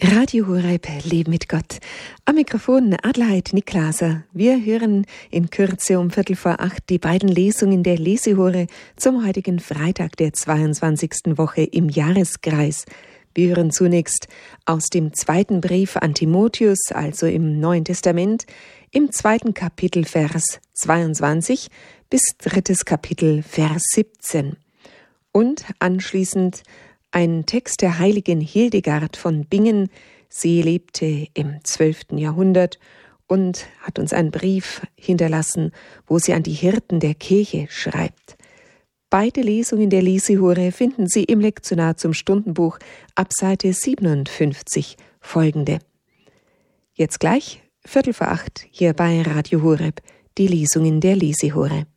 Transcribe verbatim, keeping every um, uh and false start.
Radio Horeb, Leben mit Gott. Am Mikrofon Adelheid Niklaser. Wir hören in Kürze um Viertel vor acht die beiden Lesungen der Lesehure zum heutigen Freitag der zweiundzwanzigsten Woche im Jahreskreis. Wir hören zunächst aus dem zweiten Brief an Timotheus, also im Neuen Testament, im zweiten Kapitel Vers zweiundzwanzig bis drittes Kapitel Vers siebzehn. Und anschließend ein Text der heiligen Hildegard von Bingen. Sie lebte im zwölften Jahrhundert und hat uns einen Brief hinterlassen, wo sie an die Hirten der Kirche schreibt. Beide Lesungen der Lesehure finden Sie im Lektionar zum Stundenbuch ab Seite siebenundfünfzig folgende. Jetzt gleich, Viertel vor acht, hier bei Radio Horeb, die Lesungen der Lesehure.